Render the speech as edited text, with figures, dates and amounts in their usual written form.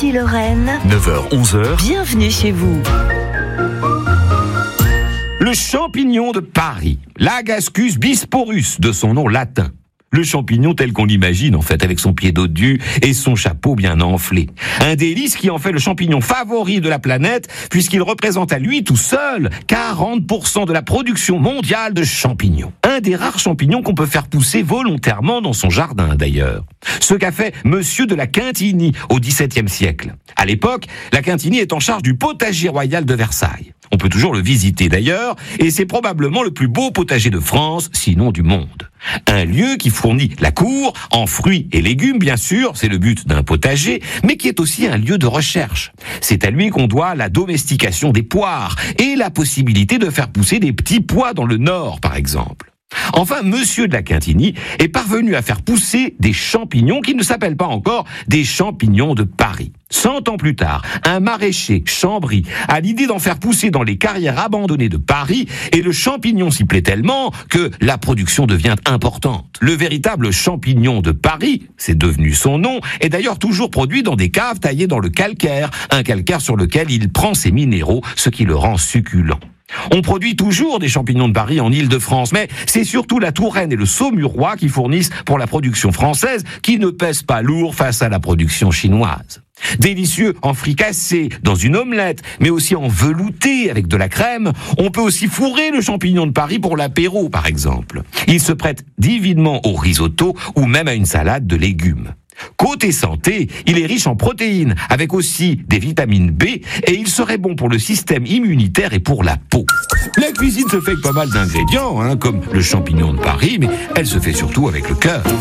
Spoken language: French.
Nancy-Lorraine. 9h-11h. Bienvenue chez vous. Le champignon de Paris, l'Agascus bisporus de son nom latin. Le champignon tel qu'on l'imagine en fait, avec son pied dodu et son chapeau bien enflé. Un délice qui en fait le champignon favori de la planète, puisqu'il représente à lui tout seul 40% de la production mondiale de champignons. Un des rares champignons qu'on peut faire pousser volontairement dans son jardin d'ailleurs. Ce qu'a fait Monsieur de la Quintinie au XVIIe siècle. À l'époque, la Quintinie est en charge du potager royal de Versailles. On peut toujours le visiter d'ailleurs, et c'est probablement le plus beau potager de France, sinon du monde. Un lieu qui fournit la cour, en fruits et légumes bien sûr, c'est le but d'un potager, mais qui est aussi un lieu de recherche. C'est à lui qu'on doit la domestication des poires et la possibilité de faire pousser des petits pois dans le Nord par exemple. Enfin, Monsieur de la Quintinie est parvenu à faire pousser des champignons qui ne s'appellent pas encore des champignons de Paris. 100 ans plus tard, un maraîcher, Chambry, a l'idée d'en faire pousser dans les carrières abandonnées de Paris et le champignon s'y plaît tellement que la production devient importante. Le véritable champignon de Paris, c'est devenu son nom, est d'ailleurs toujours produit dans des caves taillées dans le calcaire, un calcaire sur lequel il prend ses minéraux, ce qui le rend succulent. On produit toujours des champignons de Paris en Île-de-France, mais c'est surtout la Touraine et le Saumurois qui fournissent pour la production française, qui ne pèse pas lourd face à la production chinoise. Délicieux en fricassé, dans une omelette, mais aussi en velouté avec de la crème. On peut aussi fourrer le champignon de Paris pour l'apéro, par exemple. Il se prête divinement au risotto ou même à une salade de légumes. Côté santé, il est riche en protéines, avec aussi des vitamines B, et il serait bon pour le système immunitaire et pour la peau. La cuisine se fait avec pas mal d'ingrédients, comme le champignon de Paris, mais elle se fait surtout avec le cœur.